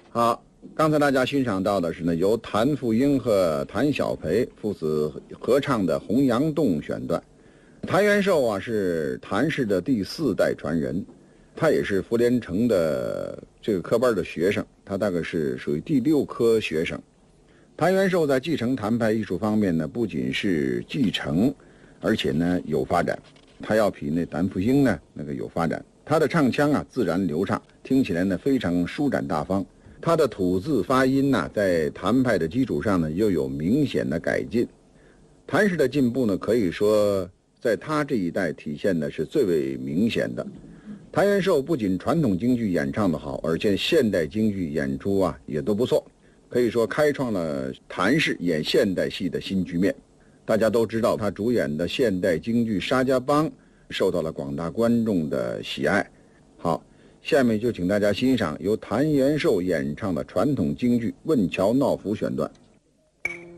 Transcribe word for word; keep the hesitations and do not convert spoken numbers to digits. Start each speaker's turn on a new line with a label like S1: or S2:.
S1: 好，刚才大家欣赏到的是呢，由谭富英和谭小培父子合唱的《洪阳洞》选段。谭元寿啊是谭氏的第四代传人，他也是福连城的这个科班的学生，他大概是属于第六科学生。谭元寿在继承谭派艺术方面呢，不仅是继承，而且呢有发展。他要比那谭富英呢那个有发展。他的唱腔啊自然流畅，听起来呢非常舒展大方。他的吐字发音呢，在谭派的基础上呢又有明显的改进。谭氏的进步呢，可以说在他这一代体现的是最为明显的。谭元寿不仅传统京剧演唱得好，而且现代京剧演出啊也都不错，可以说开创了谭氏演现代戏的新局面。大家都知道，他主演的现代京剧《沙家浜》受到了广大观众的喜爱。好，下面就请大家欣赏由谭元寿演唱的传统京剧《问桥闹府》选段。